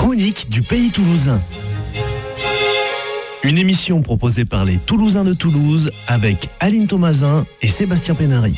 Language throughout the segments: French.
chronique du pays toulousain. Une émission proposée par les Toulousains de Toulouse avec Aline Thomasin et Sébastien Pénary.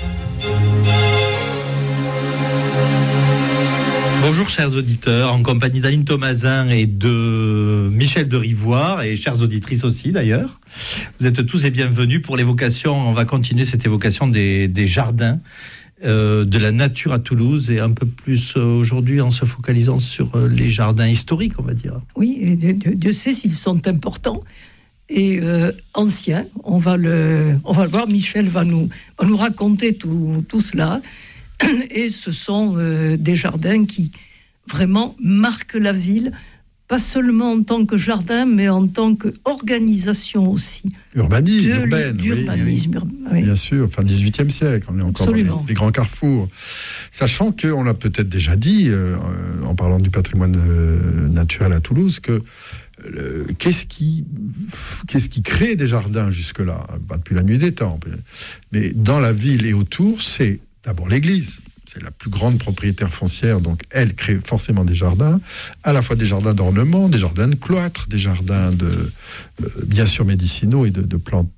Bonjour chers auditeurs, en compagnie d'Aline Thomasin et de Michel de Rivoire, et chères auditrices aussi d'ailleurs. Vous êtes tous les bienvenus pour l'évocation, on va continuer cette évocation des jardins, de la nature à Toulouse, et un peu plus aujourd'hui en se focalisant sur les jardins historiques, on va dire. Oui, et Dieu sait s'ils sont importants et anciens. On va le voir, Michel va nous raconter tout cela. Et ce sont des jardins qui vraiment marquent la ville, pas seulement en tant que jardin, mais en tant qu'organisation aussi. Urbanisme. Oui. Bien sûr, fin 18e siècle, on est encore dans les grands carrefours. Sachant qu'on l'a peut-être déjà dit, en parlant du patrimoine naturel à Toulouse, que qu'est-ce qui crée des jardins jusque-là ? Pas depuis la nuit des temps. Mais dans la ville et autour, c'est d'abord l'église. C'est la plus grande propriétaire foncière, donc elle crée forcément des jardins, à la fois des jardins d'ornement, des jardins de cloître, des jardins de bien sûr médicinaux et de plantes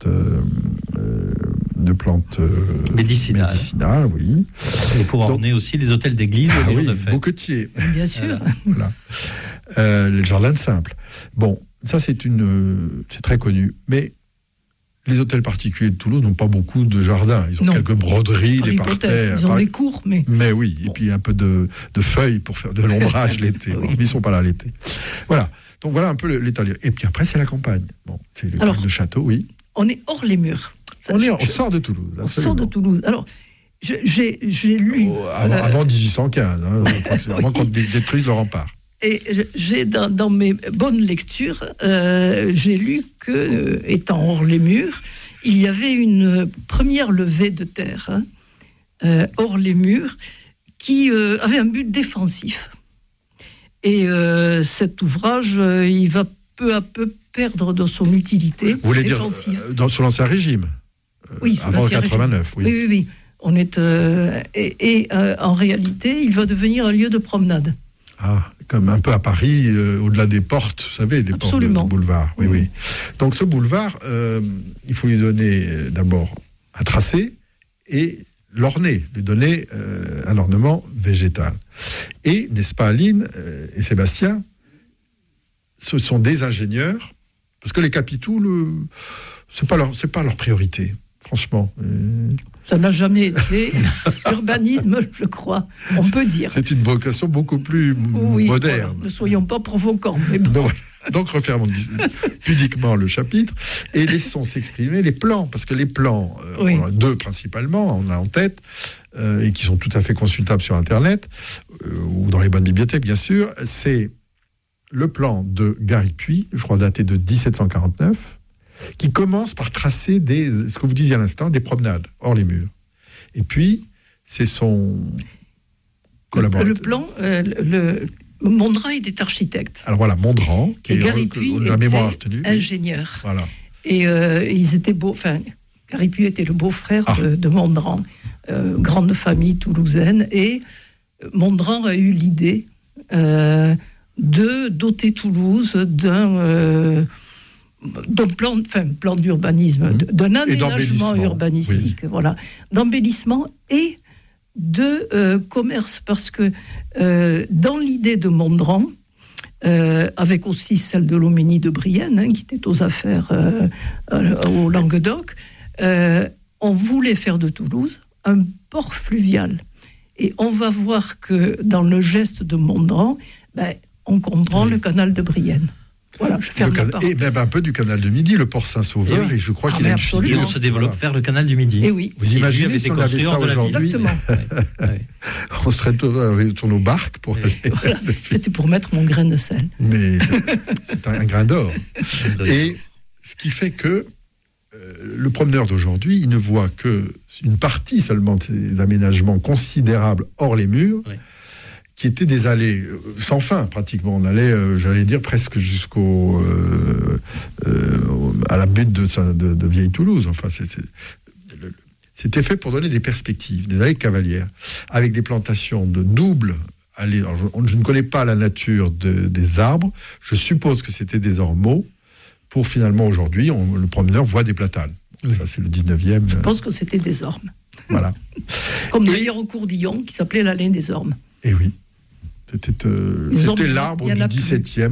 médicinales, oui. Et pour orner aussi les hôtels d'église, les jours de fête. Bouquetiers. Bien sûr. Voilà. Les jardins simples. Bon, ça c'est très connu, mais les hôtels particuliers de Toulouse n'ont pas beaucoup de jardins. Ils ont quelques broderies, des parterres. Ils ont des cours, mais... Mais oui, et puis un peu de feuilles pour faire de l'ombrage l'été. Oui. Mais ils ne sont pas là l'été. Voilà. Donc voilà un peu l'état. Et puis après, c'est la campagne. Bon, c'est les parcs de châteaux, oui. On est hors les murs. On sort de Toulouse. Absolument. On sort de Toulouse. Alors, j'ai lu... Avant 1815, avant qu'on détruise le rempart. Et j'ai dans mes bonnes lectures, j'ai lu que, étant hors les murs, il y avait une première levée de terre hors les murs qui avait un but défensif. Et cet ouvrage, il va peu à peu perdre de son utilité. Vous voulez défensive. Dire sur l'Ancien Régime oui, avant 89, régime. Oui. On est, en réalité, il va devenir un lieu de promenade. Ah, comme un peu à Paris, au-delà des portes, vous savez, des Absolument. Portes de boulevard. Oui. Donc ce boulevard, il faut lui donner d'abord un tracé et l'orner, lui donner un ornement végétal. Et, n'est-ce pas Aline et Sébastien, ce sont des ingénieurs, parce que les capitaux, c'est pas leur priorité, franchement. Ça n'a jamais été l'urbanisme, je crois, on peut dire. C'est une vocation beaucoup plus moderne. Voilà, ne soyons pas provocants. Mais bon. Donc refermons pudiquement le chapitre et laissons s'exprimer les plans, parce que les plans, on a deux principalement, on a en tête, et qui sont tout à fait consultables sur Internet, ou dans les bonnes bibliothèques bien sûr, c'est le plan de Garipuy, je crois daté de 1749, qui commence par tracer ce que vous disiez à l'instant, des promenades hors les murs. Et puis, c'est son collaborateur. Le plan, Mondran était architecte. Alors voilà, Mondran, qui est Garipuy la mémoire retenue. Ingénieur. Voilà. Et ils étaient Garipuy était le beau-frère de Mondran, grande famille toulousaine. Et Mondran a eu l'idée de doter Toulouse d'un plan d'urbanisme, d'un aménagement urbanistique, d'embellissement et de commerce, parce que dans l'idée de Mondran, avec aussi celle de Loménie de Brienne, qui était aux affaires au Languedoc, on voulait faire de Toulouse un port fluvial. Et on va voir que dans le geste de Mondran, on comprend le canal de Brienne. Voilà, je ferme la parenthèse. Et même un peu du canal de Midi, le port Saint-Sauveur, et je crois qu'il a une figure. Et on se développe vers le canal du Midi. Et oui. Vous imaginez si on avait ça aujourd'hui, on serait sur nos barques pour aller. Voilà. C'était pour mettre mon grain de sel. Mais c'est un grain d'or. Et ce qui fait que le promeneur d'aujourd'hui, il ne voit qu'une partie seulement de ces aménagements considérables hors les murs. Oui. Qui étaient des allées sans fin, pratiquement. On allait, j'allais dire, presque à la butte de Vieille Toulouse. Enfin, c'était fait pour donner des perspectives, des allées cavalières, avec des plantations de doubles aller... Alors, je ne connais pas la nature des arbres. Je suppose que c'était des ormeaux. Pour finalement, aujourd'hui, le promeneur voit des platanes. Oui. Ça, c'est le 19e. Je pense que c'était des ormes. Voilà. Comme d'ailleurs au Courdillon, qui s'appelait l'allée des ormes. Et oui. C'était l'arbre du 17e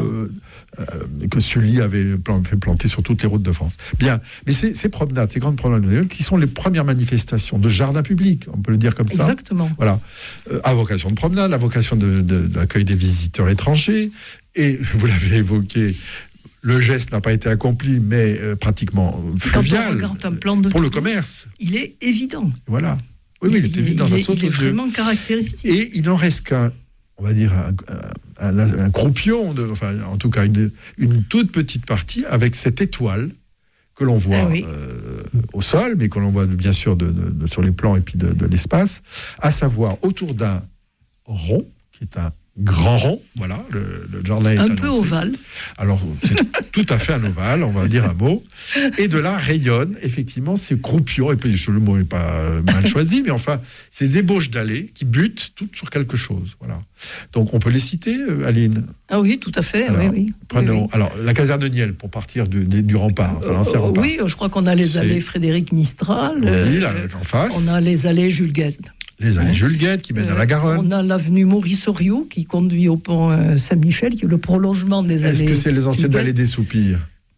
que Sully avait fait planter sur toutes les routes de France. Bien, mais ces promenades, ces grandes promenades, qui sont les premières manifestations de jardin public, on peut le dire comme ça. Exactement. Voilà. À vocation de promenade, à vocation d'accueil des visiteurs étrangers. Et vous l'avez évoqué, le geste n'a pas été accompli, mais pratiquement fluvial. Quand on regarde un plan de pour Toulouse, le commerce. Il est évident. Voilà. Oui, il est évident, ça saute aux yeux. Il est vraiment caractéristique. Et il n'en reste qu'un, on va dire, un croupion, en tout cas une toute petite partie, avec cette étoile que l'on voit au sol, mais que l'on voit bien sûr sur les plans et puis de l'espace, à savoir autour d'un rond, qui est un grand rond, voilà, le jardin est un peu ovale. Alors, c'est tout à fait un ovale, on va dire un mot. Et de là rayonnent, effectivement, ces croupions, et puis le mot n'est pas mal choisi, mais enfin, ces ébauches d'allées qui butent toutes sur quelque chose. Voilà. Donc, on peut les citer, Aline? Ah oui, tout à fait, alors, oui. Prenons, alors, la caserne de Niel, pour partir du rempart, enfin, l'ancien rempart. Oui, je crois qu'on a les allées Frédéric Mistral. Oui, là, en face. On a les allées Jules Guesde. Les allées Jules Guesde qui mènent à la Garonne. On a l'avenue Maurice Oriot qui conduit au pont Saint-Michel, qui est le prolongement des allées. Est-ce que c'est les anciennes allées des Soupirs?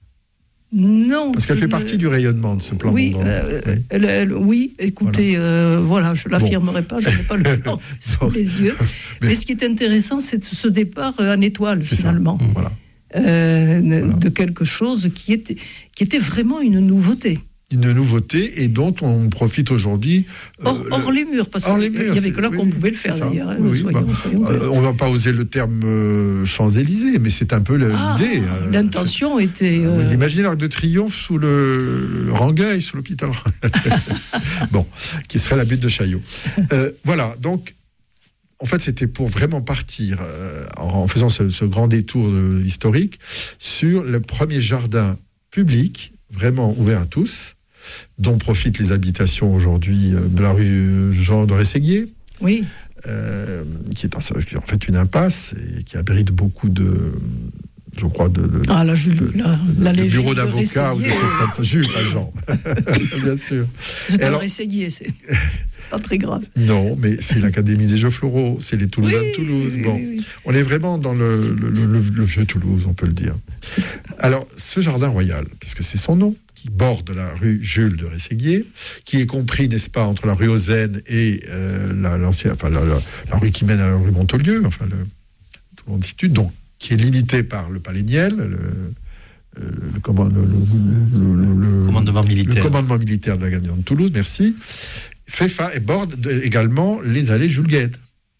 Non. Parce qu'elle fait partie du rayonnement de ce plan. Oui, écoutez, voilà, je ne l'affirmerai pas, je n'ai pas le plan sous les yeux. Mais ce qui est intéressant, c'est ce départ en étoile, finalement. Voilà. De quelque chose qui était vraiment une nouveauté. Une nouveauté et dont on profite aujourd'hui. Hors les murs, parce qu'il n'y avait que là qu'on pouvait le faire d'ailleurs. On ne va pas oser le terme Champs-Élysées, mais c'est un peu l'idée. L'intention était... Vous imaginez l'Arc de Triomphe sous le Rangueil, sous l'hôpital. Bon, qui serait la butte de Chaillot. Voilà, donc, en fait, c'était pour vraiment partir, en faisant ce grand détour historique, sur le premier jardin public, vraiment ouvert à tous, dont profitent les habitations aujourd'hui de la rue Jean de Rességuier, oui. Qui est en fait une impasse et qui abrite beaucoup de bureaux d'avocats ou des choses comme ça. Jules, pas Jean, bien sûr. Je t'aurais essayé, c'est pas très grave. Non, mais c'est l'Académie des Jeux Floraux, c'est les Toulousains de Toulouse. Oui. On est vraiment dans le vieux Toulouse, on peut le dire. Alors, ce jardin royal, puisque c'est son nom, qui borde la rue Jules de Rességuier, qui est compris, n'est-ce pas, entre la rue aux Aisnes et la rue qui mène à la rue Montolieu, tout le monde situe, donc qui est limité par le Palais Niel, le commandement militaire de la garnison de Toulouse, merci, et borde également les allées Jules Guesde,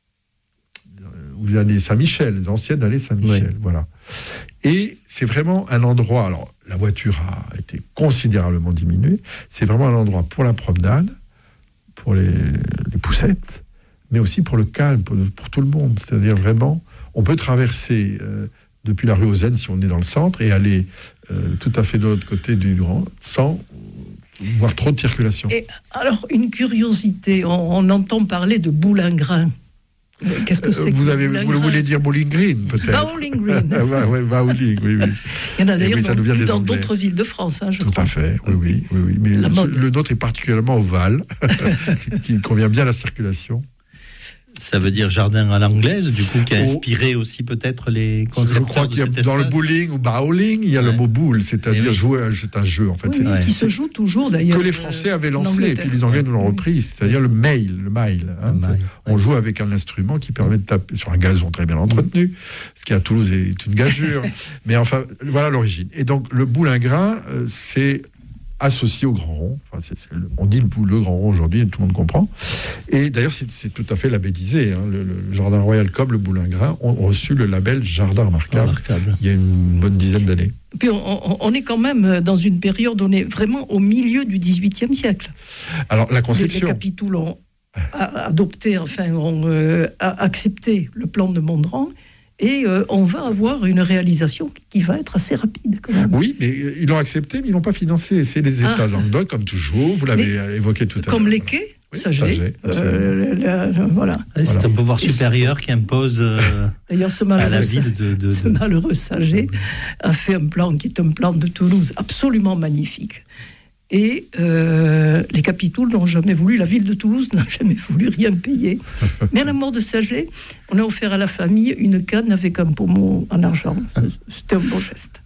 ou les allées Saint-Michel, les anciennes allées Saint-Michel, oui. Voilà. Et c'est vraiment un endroit, alors la voiture a été considérablement diminuée, c'est vraiment un endroit pour la promenade, pour les poussettes, mais aussi pour le calme, pour tout le monde, c'est-à-dire vraiment... On peut traverser depuis la rue aux Aisnes si on est dans le centre et aller tout à fait de l'autre côté du Grand sans voir trop de circulation. Et alors, une curiosité, on entend parler de boulingrin. Qu'est-ce que c'est vous voulez dire Bowling Green, peut-être? Bowling Green. Bowling, oui. Il y en a d'ailleurs dans d'autres villes de France, je crois. Tout à fait, oui. Mais le nôtre est particulièrement ovale, qui convient bien à la circulation. Ça veut dire jardin à l'anglaise, du coup, qui a inspiré aussi peut-être les concepteurs. Je crois qu'il y a dans le bowling ou bowling, il y a le mot boule, c'est-à-dire jouer, c'est un jeu en fait. Qui se joue toujours d'ailleurs. Que les Français avaient lancé et puis les Anglais nous l'ont repris, c'est-à-dire le mail. On joue avec un instrument qui permet de taper sur un gazon très bien entretenu, ce qui à Toulouse est une gageure. Mais enfin, voilà l'origine. Et donc le boulingrin, c'est associé au grand rond. On dit le grand rond aujourd'hui, tout le monde comprend. Et d'ailleurs, c'est tout à fait labellisé. Le jardin royal comme le boulingrin ont reçu le label jardin remarquable il y a une bonne dizaine d'années. Puis on est quand même dans une période, on est vraiment au milieu du XVIIIe siècle. Alors la conception... Les capitouls ont adopté, ont accepté le plan de Mondran. Et on va avoir une réalisation qui va être assez rapide, quand même. Oui, mais ils l'ont accepté, mais ils ne l'ont pas financé. C'est les États de Languedoc, comme toujours, vous l'avez évoqué tout à l'heure. Comme les quais, Saget. Voilà. C'est un pouvoir supérieur qui impose d'ailleurs, à la ville ce malheureux Saget a fait un plan qui est un plan de Toulouse absolument magnifique. Et les capitouls n'ont jamais voulu, la ville de Toulouse n'a jamais voulu rien payer. Mais à la mort de Saget, on a offert à la famille une canne avec un pommeau en argent. C'était un beau geste.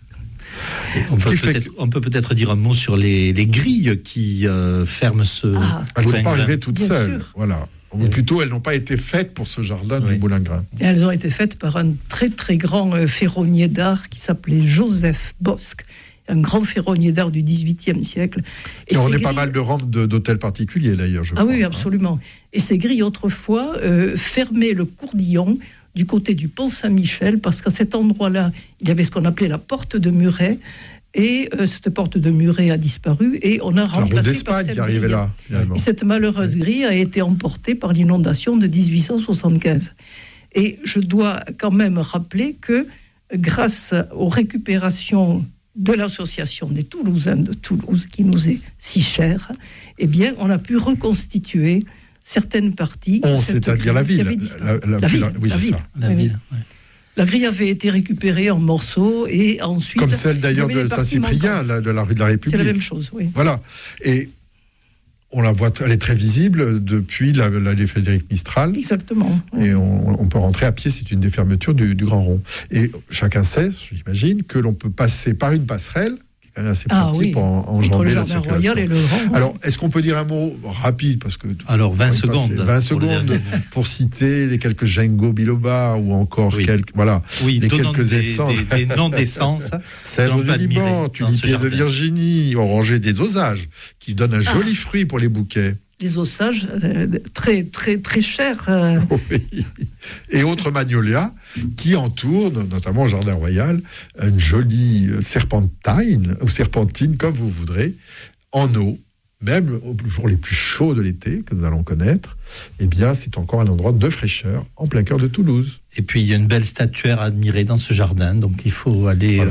On peut peut-être dire un mot sur les grilles qui ferment ce. Elles ne sont pas arrivées toutes seules. Voilà. Ou plutôt, elles n'ont pas été faites pour ce jardin du Boulingrin. Et elles ont été faites par un très très grand ferronnier d'art qui s'appelait Joseph Bosc, un grand ferronnier d'art du XVIIIe siècle. Qui ornait pas mal de rampes d'hôtels particuliers d'ailleurs, je crois. Oui, absolument. Et ces grilles, autrefois, fermaient le Courdillon du côté du pont Saint-Michel, parce qu'à cet endroit-là, il y avait ce qu'on appelait la porte de Muret, et cette porte de Muret a disparu, et on a remplacé par cette grille. Là, et cette malheureuse grille a été emportée par l'inondation de 1875. Et je dois quand même rappeler que, grâce aux récupérations de l'association des Toulousains de Toulouse, qui nous est si chère, eh bien, on a pu reconstituer certaines parties. C'est-à-dire la ville. La ville. Oui, c'est ça. La ville. La grille avait été récupérée en morceaux et ensuite. Comme celle d'ailleurs de Saint-Cyprien, de la rue de la République. C'est la même chose, oui. Voilà. Et on la voit, elle est très visible depuis l'allée Frédéric Mistral. Exactement. Et on peut rentrer à pied, c'est une des fermetures du Grand Rond. Et chacun sait, j'imagine, que l'on peut passer par une passerelle, qui est quand même assez pratique pour enjamber la circulation. Royal et le Grand. Alors, est-ce qu'on peut dire un mot rapide, parce que 20 secondes. 20 secondes pour citer les quelques Django Biloba ou encore quelques, les quelques essences. Des noms d'essence. Sèvres du Liban, tulipier de Virginie, oranger des Osages, qui donnent un joli fruit pour les bouquets. Les Osages, très, très, très chers. Oui. Et autres magnolias qui entourent, notamment au Jardin Royal, une jolie serpentine, ou serpentine, comme vous voudrez, en eau, même aux jours les plus chauds de l'été, que nous allons connaître. Eh bien, c'est encore un endroit de fraîcheur en plein cœur de Toulouse. Et puis, il y a une belle statuaire à admirer dans ce jardin, donc il faut aller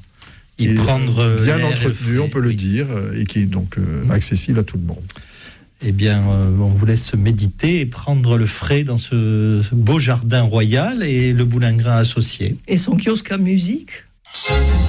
y prendre bien entretenu, on peut le dire, et qui est donc accessible à tout le monde. Eh bien, on vous laisse méditer et prendre le frais dans ce beau jardin royal et le Boulingrin associé. Et son kiosque à musique.